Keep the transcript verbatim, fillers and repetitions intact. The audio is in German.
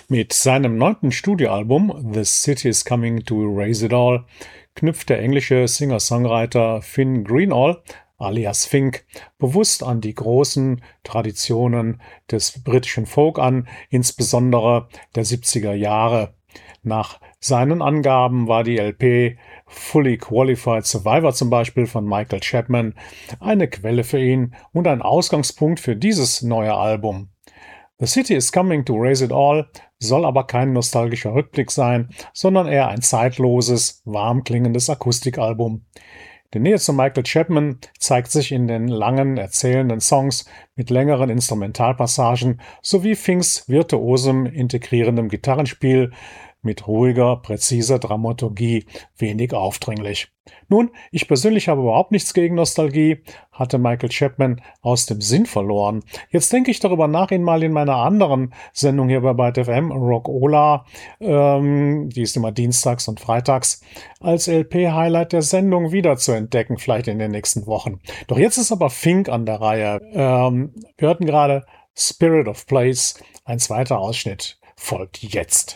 Mit seinem neunten Studioalbum "The City Is Coming to Erase It All" knüpft der englische Singer-Songwriter Finn Greenall alias Fink bewusst an die großen Traditionen des britischen Folk an, insbesondere der siebziger Jahre. Nach seinen Angaben war die L P Fully Qualified Survivor zum Beispiel von Michael Chapman eine Quelle für ihn und ein Ausgangspunkt für dieses neue Album. The City Is Coming to Erase It All soll aber kein nostalgischer Rückblick sein, sondern eher ein zeitloses, warm klingendes Akustikalbum. Die Nähe zu Michael Chapman zeigt sich in den langen, erzählenden Songs mit längeren Instrumentalpassagen sowie Finks virtuosem, integrierendem Gitarrenspiel mit ruhiger, präziser Dramaturgie, wenig aufdringlich. Nun, ich persönlich habe überhaupt nichts gegen Nostalgie, hatte Michael Chapman aus dem Sinn verloren. Jetzt denke ich darüber nach, ihn mal in meiner anderen Sendung hier bei Byte F M, Rock-Ola, ähm, die ist immer dienstags und freitags, als L P-Highlight der Sendung wieder zu entdecken, vielleicht in den nächsten Wochen. Doch jetzt ist aber Fink an der Reihe. Ähm, wir hörten gerade Spirit of Place, ein zweiter Ausschnitt folgt jetzt.